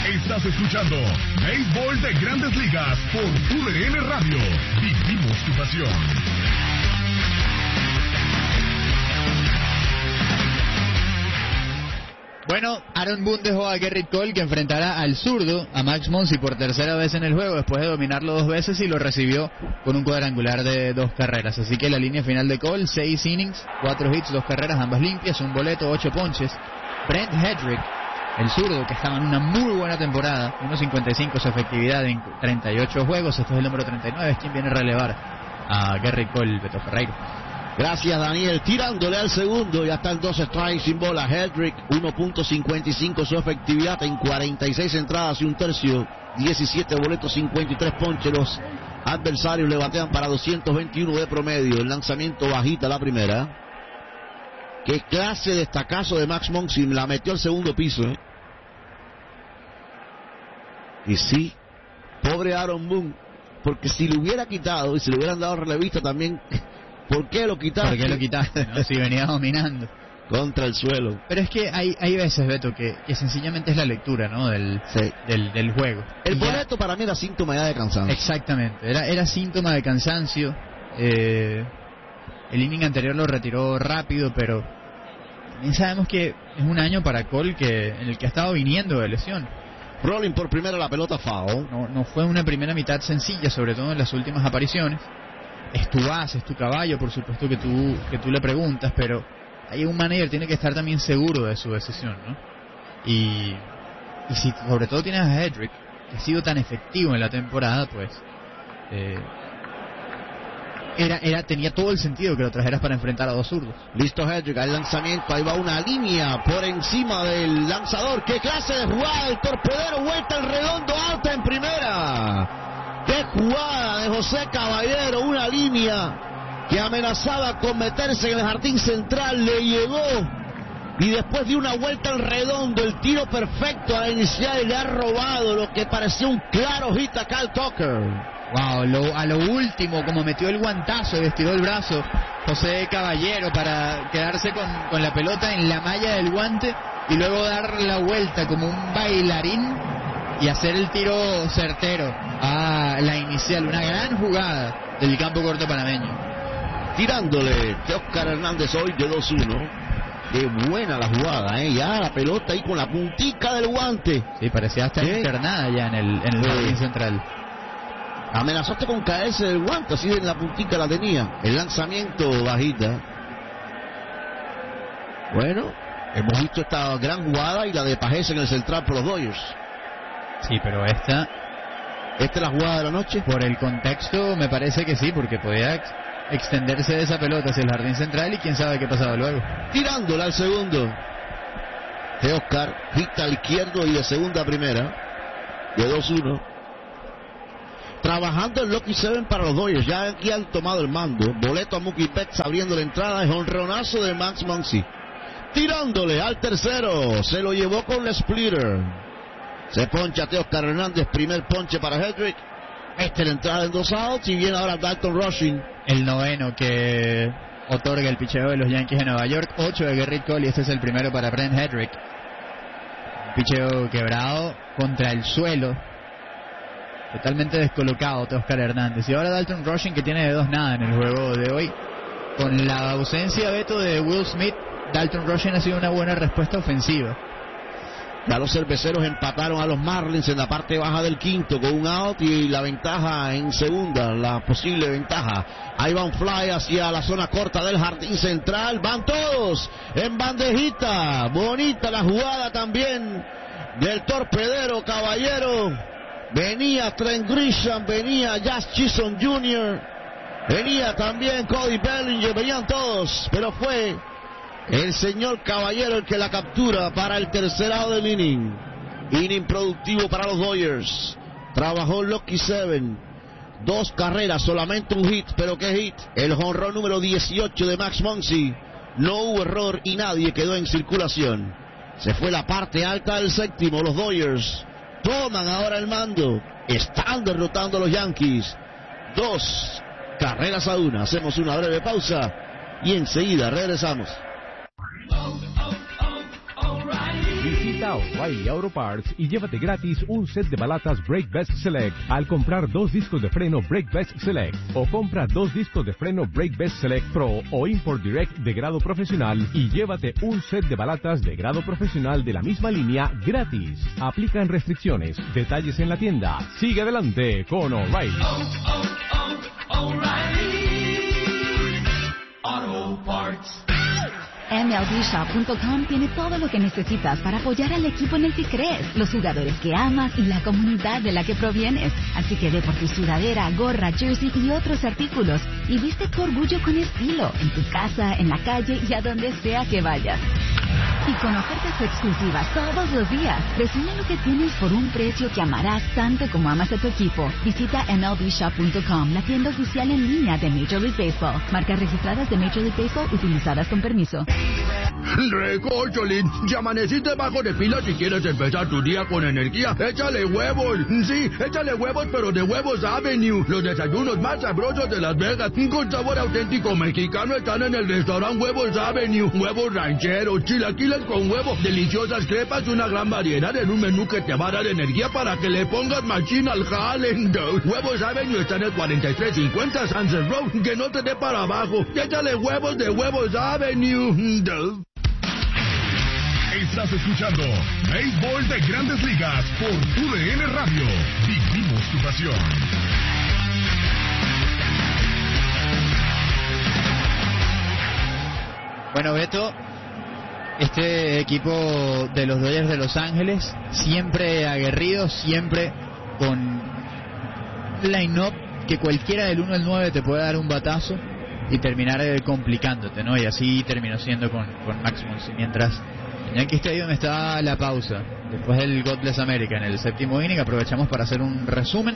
Estás escuchando Béisbol de Grandes Ligas por UDN Radio. Vivimos tu pasión. Bueno, Aaron Boone dejó a Gerrit Cole, que enfrentará al zurdo, a Max Muncy, por tercera vez en el juego, después de dominarlo 2 veces, y lo recibió con un cuadrangular de 2 carreras. Así que la línea final de Cole: 6 innings, 4 hits, 2 carreras, ambas limpias, un boleto, 8 ponches. Brent Hedrick, el zurdo, que estaba en una muy buena temporada, 1.55 su efectividad en 38 juegos, este es el número 39, es quien viene a relevar a Gerrit Cole, Beto Ferreiro. Gracias, Daniel. Tirándole al segundo, ya están 2 strikes sin bola. Hedrick, 1.55 su efectividad en 46 entradas y un tercio, 17 boletos, 53 ponches. Los adversarios le batean para 221 de promedio. El lanzamiento bajita la primera. Qué clase de estacazo de Max Muncy, la metió al segundo piso. Y sí, pobre Aaron Boone, porque si lo hubiera quitado y si le hubieran dado relevista también... ¿Por qué lo quitaste? ¿Por qué lo quitaste? ¿No? Si venía dominando. Contra el suelo. Pero es que hay veces, Beto, que sencillamente es la lectura, ¿no? Del juego. El boleto para mí era síntoma ya de cansancio. Exactamente, era síntoma de cansancio. El inning anterior lo retiró rápido, pero también sabemos que es un año para Cole en el que ha estado viniendo de lesión. Rolling por primera, la pelota foul. No fue una primera mitad sencilla, sobre todo en las últimas apariciones. Es tu base, es tu caballo, por supuesto que tú le preguntas, pero ahí un manager tiene que estar también seguro de su decisión, ¿no? Y si sobre todo tienes a Hedrick, que ha sido tan efectivo en la temporada, pues tenía todo el sentido que lo trajeras para enfrentar a 2 zurdos. Listo Hedrick, al lanzamiento, ahí va una línea por encima del lanzador. ¡Qué clase de jugada! El torpedero, vuelta al redondo, alta en primera. ¡Qué jugada de José Caballero! Una línea que amenazaba con meterse en el jardín central, le llegó y después de una vuelta al redondo, el tiro perfecto a la inicial, le ha robado lo que parecía un claro hit a Kyle Tucker. Wow, a lo último, como metió el guantazo y estiró el brazo José Caballero para quedarse con la pelota en la malla del guante y luego dar la vuelta como un bailarín y hacer el tiro certero a la inicial. Una gran jugada del campo corto panameño. Tirándole Teóscar Hernández hoy de 2-1. Qué buena la jugada, ya la pelota ahí con la puntica del guante. Sí, parecía estar internada ya en el jardín central. Amenazaste con caerse del guante, así en la puntica la tenía. El lanzamiento bajita. Bueno, hemos visto esta gran jugada y la de Pajés en el central por los Dodgers. Sí, pero esta es la jugada de la noche. Por el contexto me parece que sí, porque podía extenderse de esa pelota hacia el jardín central y quién sabe qué pasaba luego. Tirándola al segundo. Teóscar, hit al izquierdo y de segunda a primera. De 2-1. Trabajando el Lucky 7 para los Dodgers. Ya aquí han tomado el mando. Boleto a Mookie Betts abriendo la entrada. Es honronazo de Max Muncy. Tirándole al tercero. Se lo llevó con la splitter. Se poncha Teóscar Hernández, primer ponche para Hedrick. La entrada en 2 outs y viene ahora Dalton Rushing. El noveno que otorga el picheo de los Yankees de Nueva York. 8 de Gerrit Cole y este es el primero para Brent Hedrick. Picheo quebrado contra el suelo. Totalmente descolocado Teóscar Hernández. Y ahora Dalton Rushing, que tiene de 2-0 en el juego de hoy. Con la ausencia, Beto, de Will Smith, Dalton Rushing ha sido una buena respuesta ofensiva. Ya los cerveceros empataron a los Marlins en la parte baja del quinto con un out y la ventaja en segunda, la posible ventaja. Ahí va un fly hacia la zona corta del jardín central. Van todos en bandejita. Bonita la jugada también del torpedero Caballero. Venía Trent Grisham, venía Jazz Chisholm Jr., venía también Cody Bellinger, venían todos, pero fue el señor Caballero el que la captura para el tercer out del inning. Inning productivo para los Dodgers. Trabajó Lucky 7. 2 carreras, solamente un hit, pero qué hit. El jonrón número 18 de Max Muncy. No hubo error y nadie quedó en circulación. Se fue la parte alta del séptimo. Los Dodgers toman ahora el mando. Están derrotando a los Yankees. 2 carreras a 1. Hacemos una breve pausa y enseguida regresamos. Visita a O'Reilly Auto Parts y llévate gratis un set de balatas Brake Best Select al comprar 2 discos de freno Brake Best Select, o compra 2 discos de freno Brake Best Select Pro o Import Direct de grado profesional y llévate un set de balatas de grado profesional de la misma línea gratis. Aplican restricciones. Detalles en la tienda. Sigue adelante con O'Reilly. O'Reilly Auto Parts. MLBshop.com tiene todo lo que necesitas para apoyar al equipo en el que crees, los jugadores que amas y la comunidad de la que provienes. Así que ve por tu sudadera, gorra, jersey y otros artículos y viste tu orgullo con estilo, en tu casa, en la calle y a donde sea que vayas. Y con ofertas exclusivas todos los días, resume lo que tienes por un precio que amarás tanto como amas a tu equipo. Visita MLBshop.com, la tienda oficial en línea de Major League Baseball. Marcas registradas de Major League Baseball utilizadas con permiso. Recocholín, ya amaneciste bajo de pila. Si quieres empezar tu día con energía, échale huevos. Sí, échale huevos, pero de Huevos Avenue. Los desayunos más sabrosos de Las Vegas, con sabor auténtico mexicano, están en el restaurante Huevos Avenue. Huevos rancheros, chilaquiles con huevo, deliciosas crepas, una gran variedad en un menú que te va a dar energía para que le pongas machín al jale. Huevos Avenue está en el 4350 Sunset Road. Que no te dé para abajo. Échale huevos de Huevos Avenue. Estás escuchando Béisbol de Grandes Ligas por UDN Radio. Vivimos tu pasión. Bueno, Beto, este equipo de los Dodgers de Los Ángeles, siempre aguerrido, siempre con line-up que cualquiera del 1 al 9 te puede dar un batazo y terminar complicándote, ¿no? Y así terminó siendo con Max Muncy. Mientras en Yankee Stadium está la pausa, después del God Bless America en el séptimo inning, aprovechamos para hacer un resumen.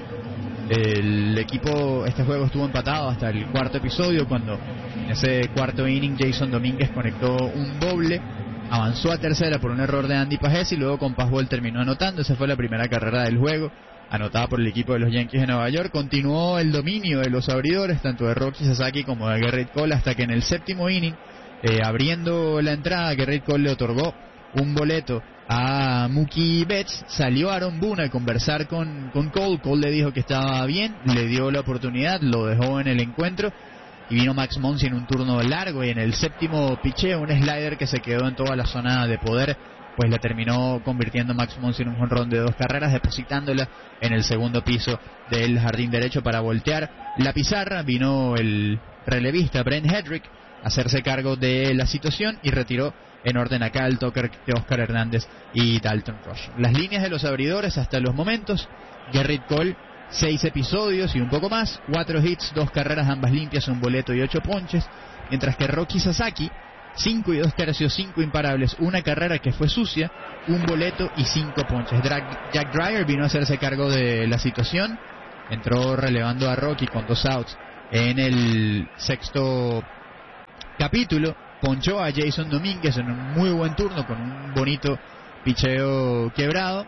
El equipo, este juego estuvo empatado hasta el cuarto episodio, cuando en ese cuarto inning Jason Domínguez conectó un doble, avanzó a tercera por un error de Andy Pajés y luego con Pazbol terminó anotando. Esa fue la primera carrera del juego, anotada por el equipo de los Yankees de Nueva York. Continuó el dominio de los abridores, tanto de Rocky Sasaki como de Gerrit Cole, hasta que en el séptimo inning, abriendo la entrada, Gerrit Cole le otorgó un boleto a Mookie Betts. Salió Aaron Boone a conversar con Cole. Cole le dijo que estaba bien, le dio la oportunidad, lo dejó en el encuentro, y vino Max Muncy en un turno largo, y en el séptimo picheo, un slider que se quedó en toda la zona de poder, pues la terminó convirtiendo Max Muncy en un jonrón de 2 carreras, depositándola en el segundo piso del jardín derecho para voltear la pizarra. Vino el relevista Brent Hedrick a hacerse cargo de la situación y retiró en orden a Kyle Tucker, Oscar Hernández y Dalton Rush. Las líneas de los abridores hasta los momentos: Gerrit Cole, 6 episodios y un poco más, 4 hits, 2 carreras, ambas limpias, un boleto y 8 ponches, mientras que Rocky Sasaki, 5 y 2 tercios, 5 imparables, 1 carrera que fue sucia, un boleto y 5 ponches. Jack Dreyer vino a hacerse cargo de la situación, entró relevando a Rocky con 2 outs en el sexto capítulo, ponchó a Jason Domínguez en un muy buen turno con un bonito picheo quebrado,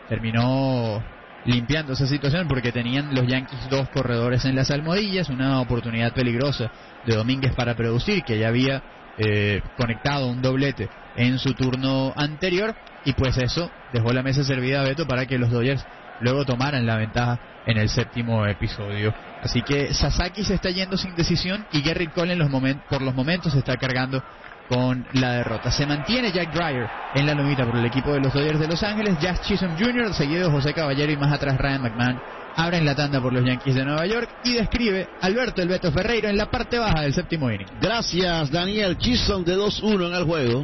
terminó limpiando esa situación porque tenían los Yankees 2 corredores en las almohadillas, una oportunidad peligrosa de Domínguez para producir, que ya había conectado un doblete en su turno anterior, y pues eso dejó la mesa servida a Beto para que los Dodgers luego tomaran la ventaja en el séptimo episodio. Así que Sasaki se está yendo sin decisión y Gerrit Cole por los momentos se está cargando con la derrota. Se mantiene Jack Dreyer en la lomita por el equipo de los Dodgers de Los Ángeles. Jazz Chisholm Jr., seguido de José Caballero y más atrás Ryan McMahon, abren la tanda por los Yankees de Nueva York, y describe Alberto El Beto Ferreiro en la parte baja del séptimo inning. Gracias, Daniel. Chisholm de 2-1 en el juego.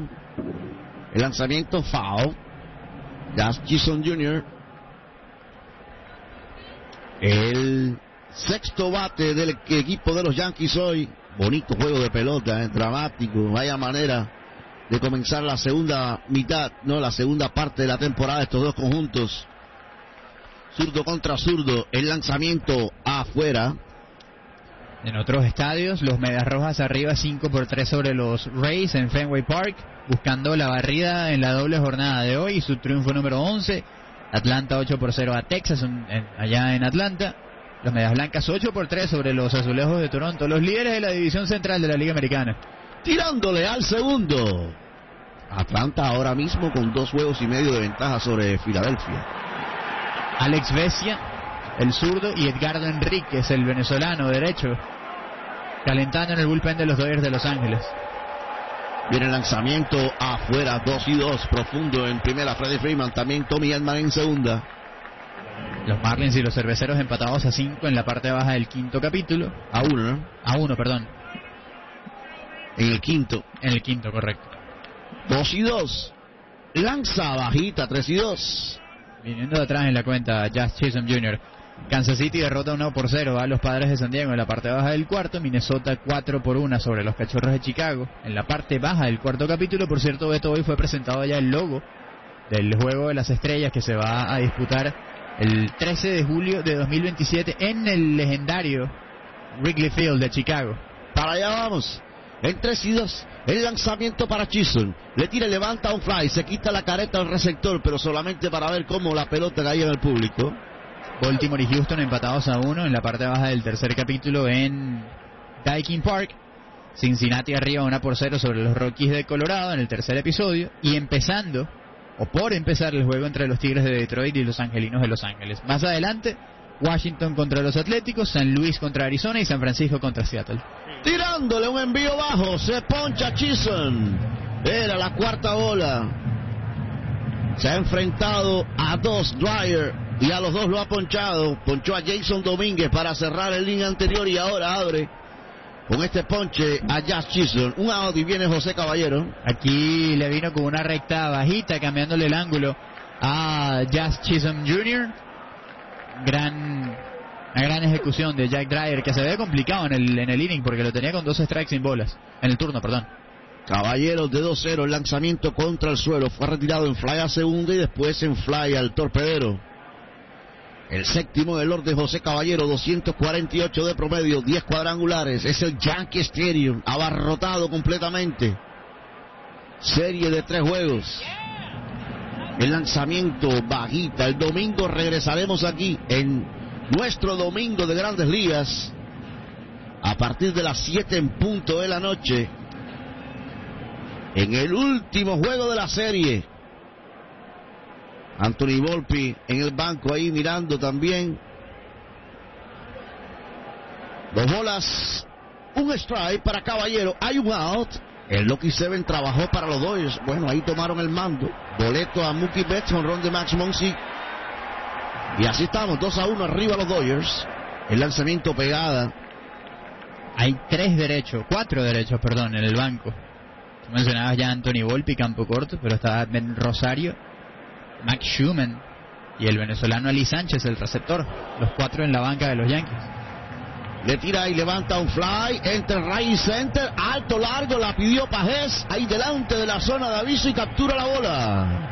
El lanzamiento foul. Jazz Chisholm Jr., el sexto bate del equipo de los Yankees hoy. Bonito juego de pelota, dramático. Vaya manera de comenzar la segunda mitad, no, la segunda parte de la temporada de estos dos conjuntos. Zurdo contra zurdo, el lanzamiento afuera. En otros estadios, los Medias Rojas arriba 5-3 sobre los Rays en Fenway Park, buscando la barrida en la doble jornada de hoy, su triunfo número 11. Atlanta 8-0 a Texas, allá en Atlanta. Los Medias Blancas 8-3 sobre los Azulejos de Toronto, los líderes de la división central de la Liga Americana. Tirándole al segundo. Atlanta ahora mismo con 2 juegos y medio de ventaja sobre Filadelfia. Alex Vesia, el zurdo, y Edgardo Enríquez, el venezolano derecho, calentando en el bullpen de los Dodgers de Los Ángeles. Viene el lanzamiento afuera, 2-2, profundo en primera, Freddie Freeman, también Tommy Edman en segunda. Los Marlins y los Cerveceros empatados a 5 en la parte baja del quinto capítulo. A 1, ¿no? A 1, perdón. En el quinto. En el quinto, correcto. 2-2. Lanza bajita, 3-2. Viniendo de atrás en la cuenta, Jazz Chisholm Jr. Kansas City derrota 1-0 a los Padres de San Diego en la parte baja del cuarto. Minnesota 4-1 sobre los Cachorros de Chicago en la parte baja del cuarto capítulo. Por cierto, Beto, hoy fue presentado ya el logo del Juego de las Estrellas que se va a disputar el 13 de julio de 2027 en el legendario Wrigley Field de Chicago. Para allá vamos. En 3-2, el lanzamiento para Chisholm. Le tira y levanta un fly. Se quita la careta al receptor, pero solamente para ver cómo la pelota caía en el público. Baltimore y Houston empatados a 1 en la parte baja del tercer capítulo en Daikin Park. Cincinnati arriba 1-0 sobre los Rockies de Colorado en el tercer episodio. Y empezando, o por empezar, el juego entre los Tigres de Detroit y los Angelinos de Los Ángeles. Más adelante, Washington contra los Atléticos, San Luis contra Arizona y San Francisco contra Seattle. Tirándole un envío bajo, se poncha Chisholm. Era la cuarta bola. Se ha enfrentado a 2 Dwyer y a los 2 lo ha ponchado. Ponchó a Jason Domínguez para cerrar el inning anterior y ahora abre con este ponche a Jazz Chisholm. Un out y viene José Caballero. Aquí le vino con una recta bajita, cambiándole el ángulo a Jazz Chisholm Jr. Una gran ejecución de Jack Dreyer, que se ve complicado en el inning porque lo tenía con 2 strikes sin bolas. En el turno, perdón. Caballeros de 2-0, el lanzamiento contra el suelo. Fue retirado en fly a segunda y después en fly al torpedero. El séptimo del orden, José Caballero, 248 de promedio, 10 cuadrangulares. Es el Yankee Stadium, abarrotado completamente. Serie de 3 juegos. El lanzamiento bajita. El domingo regresaremos aquí en nuestro domingo de Grandes Ligas a partir de las 7 en punto de la noche, en el último juego de la serie. Anthony Volpi en el banco ahí mirando también. 2 bolas, un strike para Caballero, hay un out. El Lucky Seven trabajó para los Dodgers. Bueno, ahí tomaron el mando. Boleto a Mookie Betts, honrón de Max Muncy. Y así estamos, 2-1 arriba los Dodgers. El lanzamiento pegada. Hay 4 derechos, en el banco. Tú mencionabas ya a Anthony Volpi, campo corto, pero está Ben Rosario, Max Schumann y el venezolano Ali Sánchez, el receptor. Los 4 en la banca de los Yankees. Le tira y levanta un fly, entre right center, alto, largo, la pidió Pajés, ahí delante de la zona de aviso y captura la bola.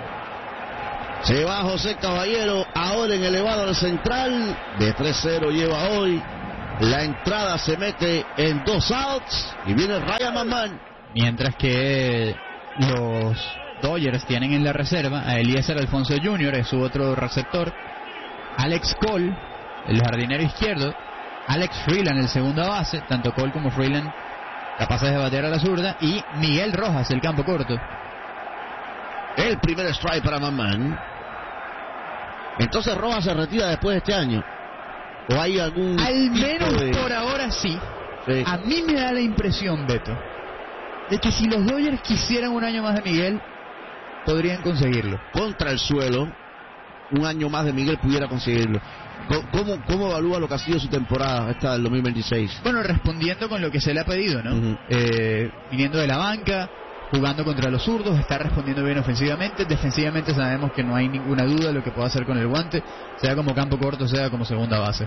Se va José Caballero, ahora en elevado al central, de 3-0 lleva hoy. La entrada se mete en 2 outs y viene Ryan McMahon. Mientras que los Dodgers tienen en la reserva a Eliezer Alfonso Jr., es su otro receptor, Alex Cole, el jardinero izquierdo, Alex Freeland, el segunda base, tanto Cole como Freeland capaces de batear a la zurda, y Miguel Rojas, el campo corto. El primer strike para McMahon. Entonces Rojas se retira después de este año. ¿O hay algún al menos por ahora sí. A mí me da la impresión, Beto, de que si los Dodgers quisieran un año más de Miguel, podrían conseguirlo. Contra el suelo, un año más de Miguel pudiera conseguirlo. ¿Cómo evalúa lo que ha sido su temporada esta del 2026? Bueno, respondiendo con lo que se le ha pedido, ¿no? Uh-huh. Viniendo de la banca, jugando contra los zurdos, está respondiendo bien ofensivamente. Defensivamente sabemos que no hay ninguna duda de lo que pueda hacer con el guante, sea como campo corto, sea como segunda base.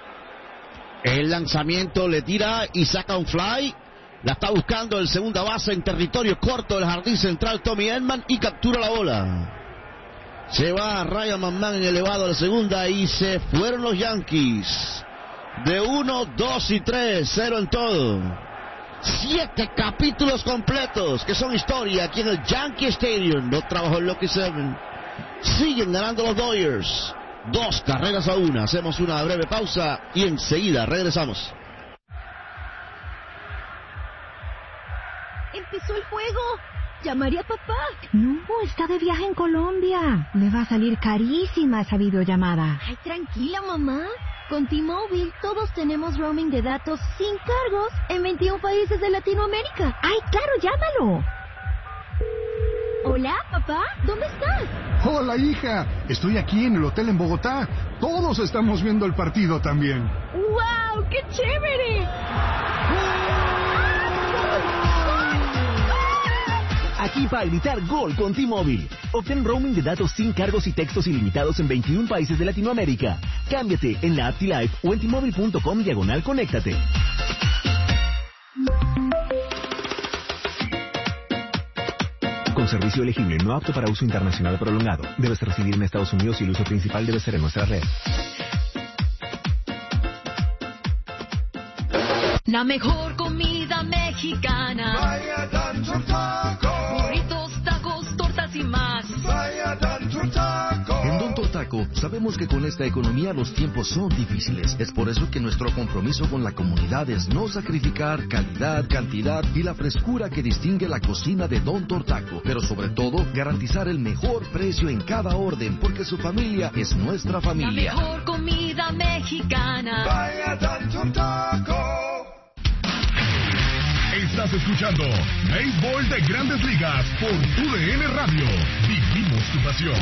El lanzamiento le tira y saca un fly. La está buscando el segunda base en territorio corto del jardín central, Tommy Edman, y captura la bola. Se va Ryan McMahon en elevado a la segunda y se fueron los Yankees. De 1, 2 y 3, 0 en todo. 7 capítulos completos que son historia aquí en el Yankee Stadium. No trabajó el Lucky Seven. Siguen ganando los Dodgers. 2-1. Hacemos una breve pausa y enseguida regresamos. Empezó el juego. Ya llamaría papá. No, está de viaje en Colombia. Le va a salir carísima esa videollamada. Ay, tranquila, mamá. Con T-Mobile todos tenemos roaming de datos sin cargos en 21 países de Latinoamérica. ¡Ay, claro, llámalo! Hola, papá, ¿dónde estás? Hola, hija. Estoy aquí en el hotel en Bogotá. Todos estamos viendo el partido también. ¡Wow! ¡Qué chévere! Aquí para gritar gol con T-Mobile. Obtén roaming de datos sin cargos y textos ilimitados en 21 países de Latinoamérica. Cámbiate en la app T-Life o en T-Mobile.com/conéctate. Con servicio elegible, no apto para uso internacional prolongado. Debes residir en Estados Unidos y el uso principal debe ser en nuestra red. La mejor comida mexicana. Vaya Dancer Taco. Burritos, tacos, tortas y más. Vaya Dancer Taco. En Don Tortaco sabemos que con esta economía los tiempos son difíciles. Es por eso que nuestro compromiso con la comunidad es no sacrificar calidad, cantidad y la frescura que distingue la cocina de Don Tortaco. Pero sobre todo, garantizar el mejor precio en cada orden, porque su familia es nuestra familia. La mejor comida mexicana. Vaya Dancer Taco. Estás escuchando Béisbol de Grandes Ligas por TUDN Radio. Vivimos tu pasión.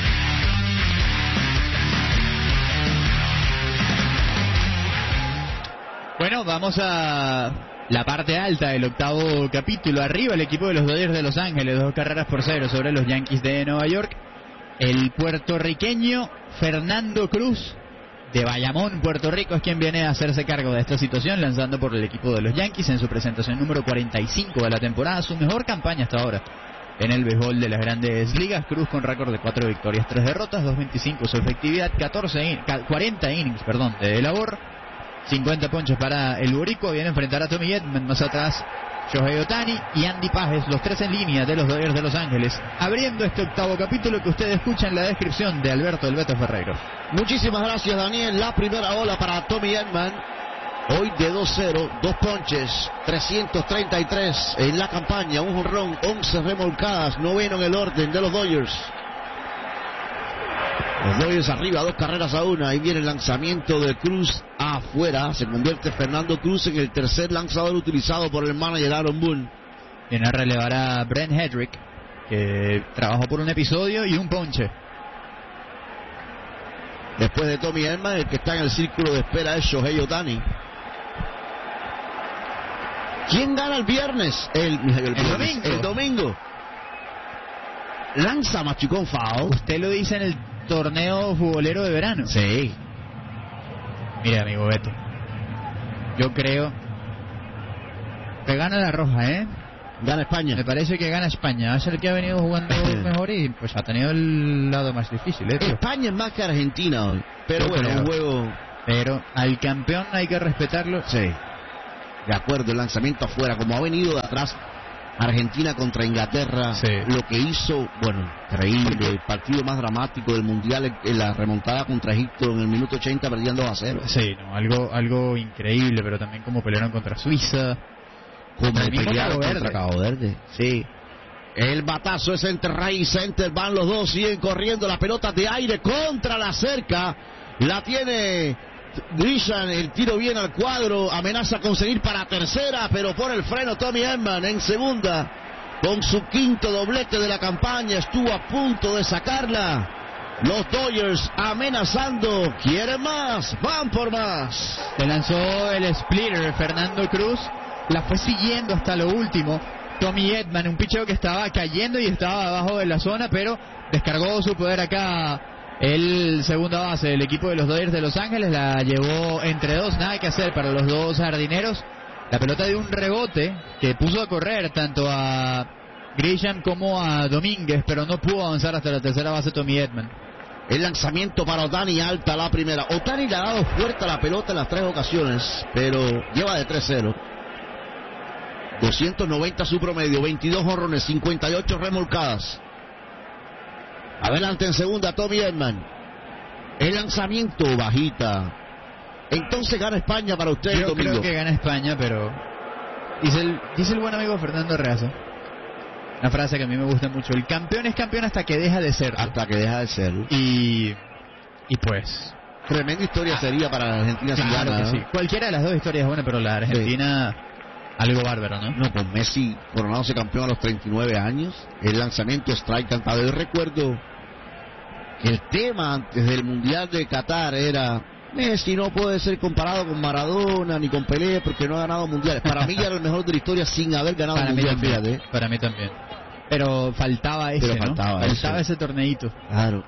Bueno, vamos a la parte alta del octavo capítulo. Arriba el equipo de los Dodgers de Los Ángeles, 2-0 sobre los Yankees de Nueva York. El puertorriqueño Fernando Cruz, de Bayamón, Puerto Rico, es quien viene a hacerse cargo de esta situación, lanzando por el equipo de los Yankees en su presentación número 45 de la temporada, su mejor campaña hasta ahora en el béisbol de las Grandes Ligas. Cruz con récord de 4 victorias, 3 derrotas, 2.25 su efectividad, 40 innings de labor, 50 ponches para el boricua. Viene a enfrentar a Tommy Edman, más atrás Shohei Ohtani y Andy Pages, los tres en línea de los Dodgers de Los Ángeles, abriendo este octavo capítulo que usted escucha en la descripción de Alberto El Beto Ferreiro. Muchísimas gracias, Daniel. La primera ola para Tommy Edman. Hoy de 2-0, 2 ponches, 333 en la campaña, un jonrón, 11 remolcadas, noveno en el orden de los Dodgers. Los Dodgers arriba, 2-1. Ahí viene el lanzamiento de Cruz afuera. Se convierte Fernando Cruz en el tercer lanzador utilizado por el manager Aaron Boone. Viene a relevar a Brent Hedrick, que trabajó por un episodio y un ponche. Después de Tommy Edman, el que está en el círculo de espera es Shohei Ohtani. ¿Quién gana el viernes? El domingo. Lanza Machucón Fao. Usted lo dice en el torneo futbolero de verano. Sí. Mira, amigo Beto, yo creo que gana la roja, ¿eh? Gana España. Me parece que gana España. Va a ser el que ha venido jugando mejor y pues ha tenido el lado más difícil, ¿eh? España es más que Argentina hoy. Pero bueno, un juego. Pero al campeón hay que respetarlo. Sí. De acuerdo, el lanzamiento afuera, como ha venido de atrás Argentina contra Inglaterra, sí. Lo que hizo, bueno, increíble, el partido más dramático del Mundial, en la remontada contra Egipto en el minuto 80, perdiendo 2-0. Sí, no, algo increíble, pero también como pelearon contra Suiza, como pelearon contra Cabo Verde. Sí. El batazo es entre Ray y Center, van los dos, siguen corriendo, las pelotas de aire contra la cerca, la tiene Grisham, el tiro viene al cuadro, amenaza con seguir para tercera, pero por el freno Tommy Edman en segunda, con su quinto doblete de la campaña, estuvo a punto de sacarla. Los Dodgers amenazando, quieren más, van por más. Se lanzó el splitter Fernando Cruz, la fue siguiendo hasta lo último Tommy Edman, un picheo que estaba cayendo y estaba abajo de la zona, pero descargó su poder acá. El segunda base del equipo de los Dodgers de Los Ángeles la llevó entre dos, nada que hacer para los dos jardineros. La pelota de un rebote que puso a correr tanto a Grisham como a Domínguez, pero no pudo avanzar hasta la tercera base Tommy Edman. El lanzamiento para Ohtani, alta la primera. Ohtani le ha dado fuerte a la pelota en las 3 ocasiones, pero lleva de 3-0. 290 su promedio, 22 jonrones, 58 remolcadas. Adelante en segunda Tommy Edman. El lanzamiento bajita. Entonces gana España para usted el domingo. Yo creo que gana España, pero dice el buen amigo Fernando Reaza Una frase que a mí me gusta mucho. El campeón es campeón hasta que deja de ser. Hasta que deja de ser. Y pues... Tremenda historia sería para la Argentina si claro gana, que ¿no? sí. Cualquiera de las dos historias es buena, pero la Argentina... Algo bárbaro, ¿no? No, con Messi coronándose campeón a los 39 años. El lanzamiento strike cantado. Yo recuerdo que el tema antes del Mundial de Qatar era... Messi no puede ser comparado con Maradona ni con Pelé porque no ha ganado mundiales. Para mí ya era el mejor de la historia sin haber ganado mundial, fíjate. Para mí también. Pero faltaba ese, pero faltaba ese torneito. Claro.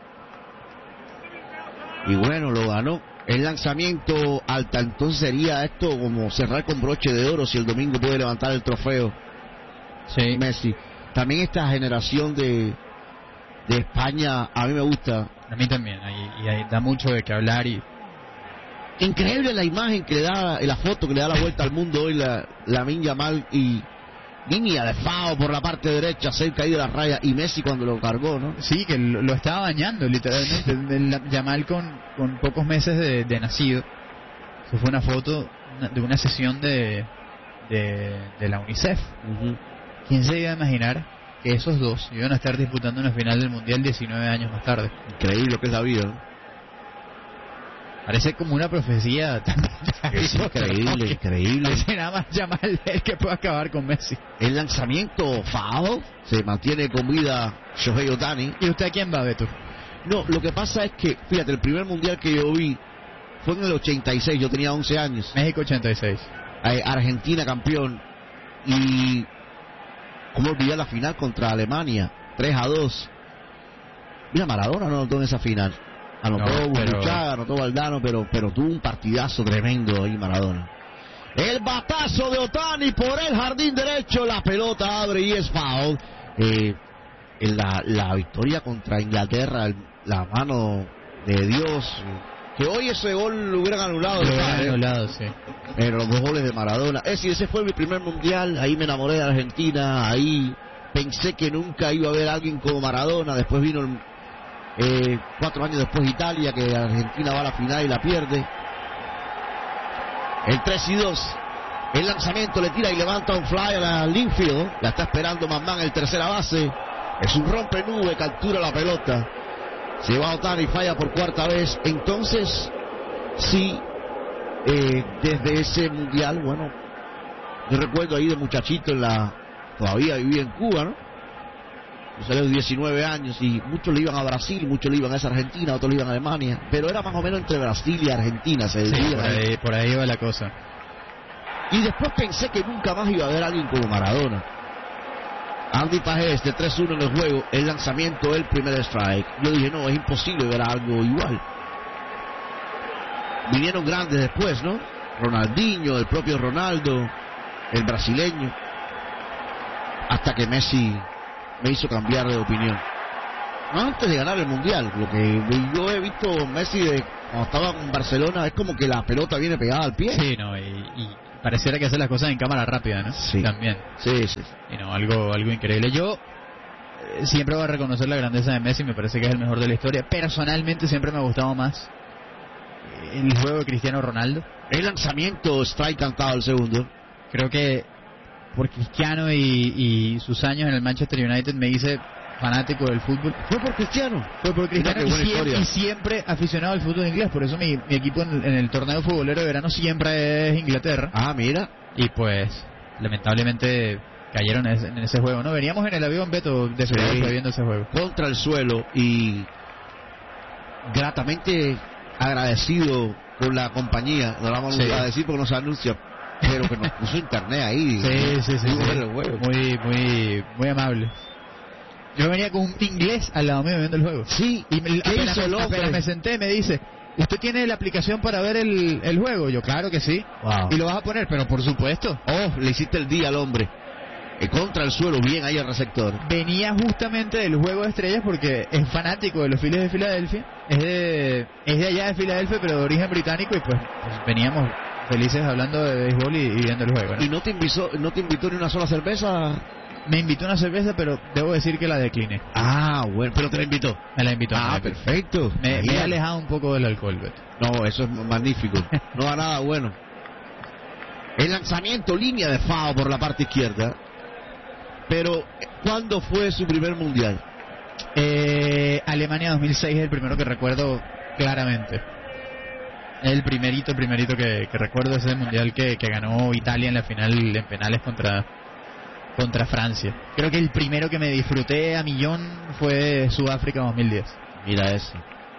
Y bueno, lo ganó. El lanzamiento alta, entonces sería esto como cerrar con broche de oro si el domingo puede levantar el trofeo. Sí. Messi. También esta generación de España a mí me gusta. A mí también. Y ahí da mucho de qué hablar y... Increíble la imagen que le da, la foto que le da la vuelta al mundo hoy Lamine Yamal y línea de FAO por la parte derecha, cerca ahí de la raya, y Messi cuando lo cargó, ¿no? Sí, que lo estaba bañando literalmente. Yamal con pocos meses de nacido. Eso fue una foto de una sesión de la UNICEF. ¿Quién se iba a imaginar que esos dos iban a estar disputando una final del Mundial 19 años más tarde? Increíble lo que es la vida, ¿no? Parece como una profecía. Es increíble, increíble. Parece nada más Yamal el que puede acabar con Messi. El lanzamiento FAO se mantiene con vida Shohei Ohtani. ¿Y usted a quién va, Beto? No, lo que pasa es que, fíjate, el primer mundial que yo vi fue en el 86, yo tenía 11 años. México 86. Argentina campeón. Y cómo olvidar la final contra Alemania, 3-2. Mira, Maradona no anotó en esa final. Anotó Burruchaga, anotó Valdano, pero tuvo un partidazo tremendo ahí Maradona. El batazo de Ohtani por el jardín derecho, la pelota abre y es foul. La victoria contra Inglaterra, la mano de Dios, que hoy ese gol lo hubieran anulado. Sí. Pero los dos goles de Maradona. Es decir, ese fue mi primer mundial, ahí me enamoré de Argentina, ahí pensé que nunca iba a haber alguien como Maradona. Después vino 4 años después Italia, que Argentina va a la final y la pierde. El 3-2, el lanzamiento le tira y levanta un fly a la Linfield, la está esperando Mamán, el tercera base, es un rompe nube, captura la pelota, se va a Ohtani y falla por cuarta vez. Entonces sí, desde ese mundial, bueno, yo recuerdo ahí de muchachito todavía vivía en Cuba, ¿no? Salió de 19 años y muchos le iban a Brasil, muchos le iban a esa Argentina, otros le iban a Alemania, pero era más o menos entre Brasil y Argentina, por ahí iba la cosa. Y después pensé que nunca más iba a haber alguien como Maradona. Andy Pajés de 3-1 en el juego, el lanzamiento, el primer strike. Yo dije, no, es imposible ver algo igual. Vinieron grandes después, ¿no? Ronaldinho, el propio Ronaldo, el brasileño, hasta que Messi me hizo cambiar de opinión. No antes de ganar el mundial, lo que yo he visto Messi cuando estaba con Barcelona es como que la pelota viene pegada al pie. Sí, no, y pareciera que hace las cosas en cámara rápida, ¿no? Sí. También. Sí. Y no, algo increíble. Yo siempre voy a reconocer la grandeza de Messi, me parece que es el mejor de la historia. Personalmente siempre me ha gustado más el juego de Cristiano Ronaldo. El lanzamiento, strike cantado el segundo. Creo que por Cristiano y sus años en el Manchester United me hice fanático del fútbol. ¿Fue por Cristiano? Fue por Cristiano y siempre aficionado al fútbol inglés. Por eso mi equipo en el torneo futbolero de verano siempre es Inglaterra. Ah, mira. Y pues, lamentablemente cayeron en ese juego, ¿no? Veníamos en el avión, Beto, de viendo ese juego. Contra el suelo y gratamente agradecido con la compañía. No la vamos a decir porque no se anuncia, pero que nos puso internet ahí. Sí. Muy amable. Yo venía con un inglés al lado mío viendo el juego. Sí. Y apenas me senté, me dice, ¿usted tiene la aplicación para ver el juego? Yo, claro que sí. Wow. ¿Y lo vas a poner? Pero por supuesto. Oh, le hiciste el día al hombre. Contra el suelo, bien ahí el receptor. Venía justamente del Juego de Estrellas porque es fanático de los Phillies de Filadelfia. Es de allá de Filadelfia, pero de origen británico. Y pues veníamos felices hablando de béisbol y viendo el juego, ¿no? ¿Y no te invitó ni una sola cerveza? Me invitó una cerveza, pero debo decir que la decliné. Ah, bueno, pero te la invitó. Me la invitó. Perfecto. Me he alejado un poco del alcohol, Beto. No, eso es magnífico. No da nada bueno. El lanzamiento, línea de FAO por la parte izquierda. Pero, ¿cuándo fue su primer mundial? Alemania 2006 es el primero que recuerdo claramente. El primerito que recuerdo es el mundial que ganó Italia en la final en penales contra Francia. Creo que el primero que me disfruté a millón fue Sudáfrica 2010. Mira eso.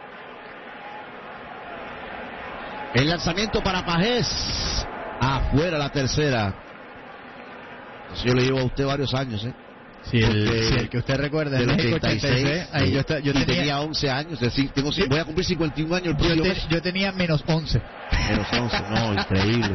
El lanzamiento para Pajés. Afuera la tercera. Eso yo le llevo a usted varios años, Sí, el que usted recuerda, del México 86, ahí yo tenía 11 años, es decir, voy a cumplir 51 años el próximo mes. Yo tenía menos 11. Menos 11, no, increíble.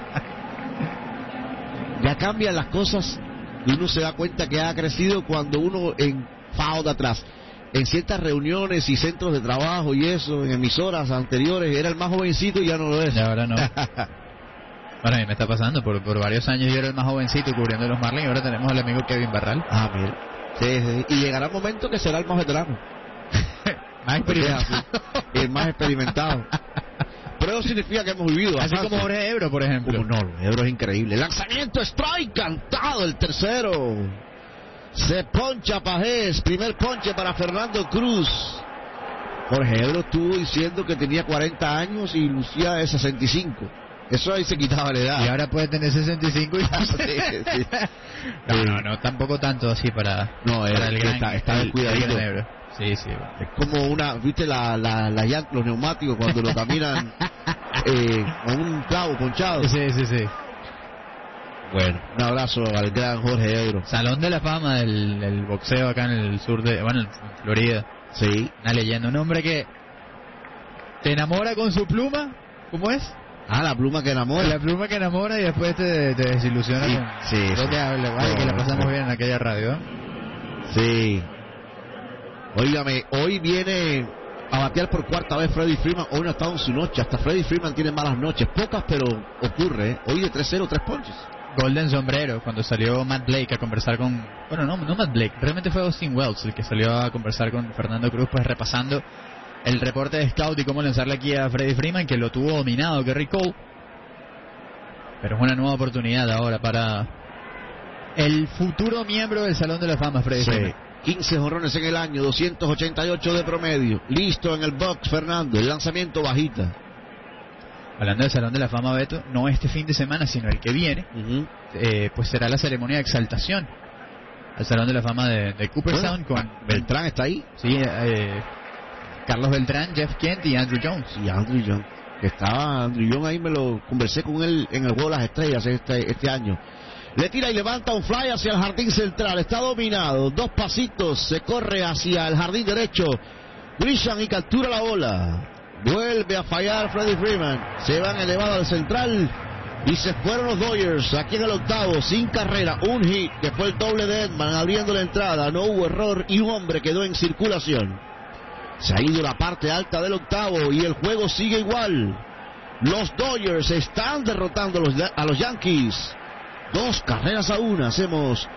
Ya cambian las cosas y uno se da cuenta que ha crecido cuando uno en FAO de atrás, en ciertas reuniones y centros de trabajo y eso, en emisoras anteriores, era el más jovencito y ya no lo es. Y ahora no. Bueno, a mí me está pasando, por varios años yo era el más jovencito cubriendo los Marlins y ahora tenemos al amigo Kevin Barral. Ah, mira. Sí. Y llegará el momento que será el más veterano. Más experimentado. El más experimentado. Pero eso significa que hemos vivido. Así como Jorge Ebro, por ejemplo. No, Ebro es increíble. Lanzamiento, strike, cantado el tercero. Se poncha Pajés, primer ponche para Fernando Cruz. Jorge Ebro estuvo diciendo que tenía 40 años y lucía de 65. Eso ahí se quitaba la edad. Y ahora puede tener 65 y... sí. No, tampoco tanto así para el gran... Está descuidadito. Sí. Es como una... ¿Viste los neumáticos cuando lo caminan con un clavo ponchado? Sí. Bueno, un abrazo al gran Jorge Ebro. Salón de la fama del boxeo acá en el sur en Florida. Sí. Una leyenda, un hombre que te enamora con su pluma. ¿Cómo es? La pluma que enamora. La pluma que enamora y después te desilusiona con lo que habla. Vale, que la pasamos bien en aquella radio. Sí. Óigame, hoy viene a batear por cuarta vez Freddie Freeman. Hoy no ha estado en su noche. Hasta Freddie Freeman tiene malas noches. Pocas, pero ocurre. Hoy de 3-0, 3 ponches. Golden sombrero, cuando salió Matt Blake a conversar con... Bueno, no Matt Blake. Realmente fue Austin Wells el que salió a conversar con Fernando Cruz, pues repasando el reporte de scout y cómo lanzarle aquí a Freddie Freeman, que lo tuvo dominado Gerrit Cole. Pero es una nueva oportunidad ahora para el futuro miembro del Salón de la Fama, Freddie Freeman. 15 jonrones en el año, 288 de promedio. Listo en el box, Fernando. El lanzamiento bajita. Hablando del Salón de la Fama, Beto, no este fin de semana, sino el que viene, pues será la ceremonia de exaltación al Salón de la Fama de Cooperstown. Con Beltrán está ahí. Sí, Carlos Beltrán, Jeff Kent y Andrew Jones. Y Andrew Jones, que estaba Andrew Jones ahí, me lo conversé con él en el Juego de las Estrellas este año. Le tira y levanta un fly hacia el jardín central, está dominado, 2 pasitos, se corre hacia el jardín derecho, Grisham y captura la bola. Vuelve a fallar Freddie Freeman, se van elevado al central y se fueron los Dodgers aquí en el octavo, sin carrera, un hit que fue el doble de Edman abriendo la entrada, no hubo error y un hombre quedó en circulación. Se ha ido la parte alta del octavo y el juego sigue igual. Los Dodgers están derrotando a los Yankees. 2 carreras a 1. Hacemos